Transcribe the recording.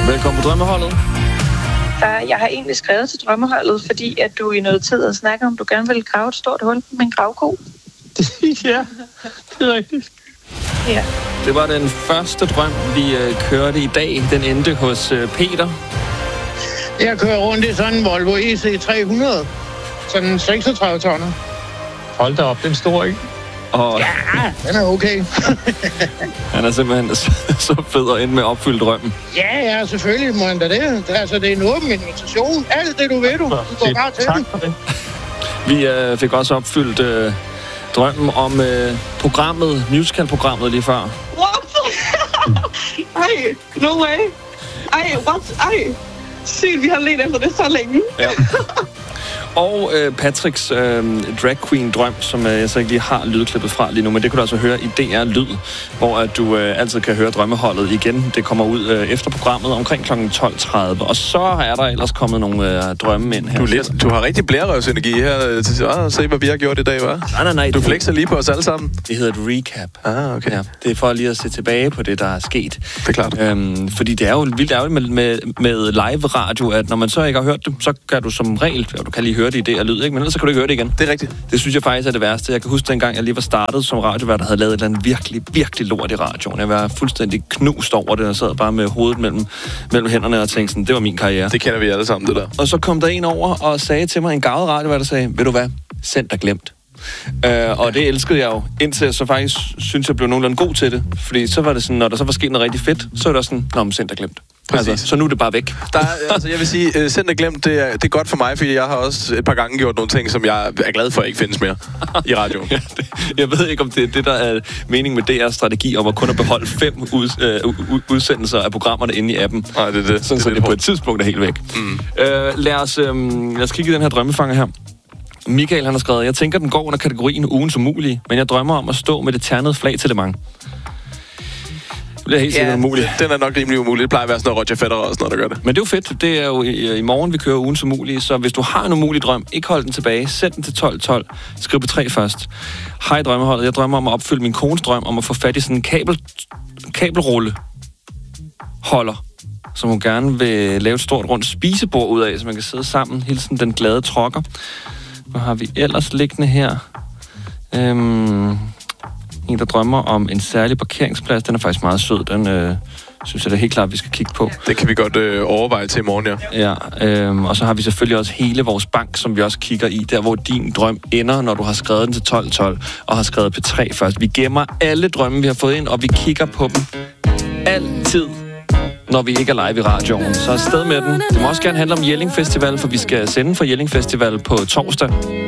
Velkommen på Drømmeholdet. Jeg har egentlig skrevet til Drømmeholdet, fordi at du i noget tid har snakket om, du gerne vil grave et stort hul med en gravko. Ja, det er rigtigt. Ja. Det var den første drøm, vi kørte i dag. Den endte hos Peter. Jeg kører rundt i sådan en Volvo EC300. Sådan en 36 tonner. Hold da op, den står ikke. Og ja, den er okay. Han er simpelthen så fed at ende med at opfylde drømmen. Ja, selvfølgelig må han da det. Det er en åben invitation. Alt det, du ved, du går bare til den. For det. Vi fik også opfyldt drømmen om programmet, musicalprogrammet lige før. What? Ej, no way. Ej, what? Ej. Sygt, vi har let efter det så længe. Ja. Og Patricks drag queen drøm, som jeg så ikke lige har lydklippet fra lige nu, men det kan du altså høre i DR Lyd, hvor at du altid kan høre Drømmeholdet igen. Det kommer ud efter programmet omkring kl. 12.30. Og så er der ellers kommet nogle drømme ind her. Du har rigtig blærerøvsenergi her til at se, hvad vi har gjort i dag, hva'? Nej. Du flexer lige på os alle sammen. Det hedder et recap. Okay. Ja, det er for lige at se tilbage på det, der er sket. Det er klart. Fordi det er jo vildt ærgerligt med live radio, at når man så ikke har hørt det, så kan du som regel, du kan lige høre det i det og lyd, ikke? Men ellers så kan du ikke høre det igen. Det er rigtigt. Det synes jeg faktisk er det værste. Jeg kan huske dengang, jeg lige var startet som radiovært, der havde lavet et eller andet virkelig, virkelig lort i radioen. Jeg var fuldstændig knust over det, og sad bare med hovedet mellem hænderne og tænkte sådan, det var min karriere. Det kender vi alle sammen, det der. Og så kom der en over og sagde til mig, en gavet radiovært, der sagde, ved du hvad, send dig glemt. Og det elskede jeg jo, indtil jeg så faktisk synes, jeg blev nogenlunde god til det. Fordi så var det sådan, når der så var sket noget rigtig fedt, så var det sådan, nå, men send dig glemt. Altså, så nu er det bare væk. Jeg vil sige, send dig glemt, det er godt for mig, fordi jeg har også et par gange gjort nogle ting, som jeg er glad for, at ikke findes mere i radioen. Jeg ved ikke, om det er det, der er meningen med DR's strategi om at kun at beholde 5 udsendelser af programmerne inde i appen. Nej, det er det. Sådan, så det på et tidspunkt er helt væk. Lad os kigge i den her drømmefanger her. Michael, han har skrevet, jeg tænker, den går under kategorien ugens umulige, men jeg drømmer om at stå med det ternede flag til Le Mans. Det bliver helt sikkert umuligt. Den er nok rimelig umulig. Det plejer at være sådan noget Roger Federer og sådan noget, der gør det. Men det er jo fedt. Det er jo i morgen, vi kører ugens umulige, så hvis du har en umulig drøm, ikke hold den tilbage. Send den til 12.12. Skriv på 3 først. Hej Drømmeholdet. Jeg drømmer om at opfylde min kones drøm om at få fat i sådan en kabelrulle holder, som hun gerne vil lave et stort rundt spisebord ud af, så man kan sidde sammen. Hilsen den glade trokker. Hvad har vi ellers liggende her? En, der drømmer om en særlig parkeringsplads. Den er faktisk meget sød. Den synes jeg da helt klart, vi skal kigge på. Det kan vi godt overveje til i morgen, ja. Ja, og så har vi selvfølgelig også hele vores bank, som vi også kigger i. Der, hvor din drøm ender, når du har skrevet den til 12.12 og har skrevet P3 først. Vi gemmer alle drømme, vi har fået ind, og vi kigger på dem altid, når vi ikke er live i radioen. Så afsted med den. Det må også gerne handle om Jelling Festival, for vi skal sende for Jelling Festival på torsdag.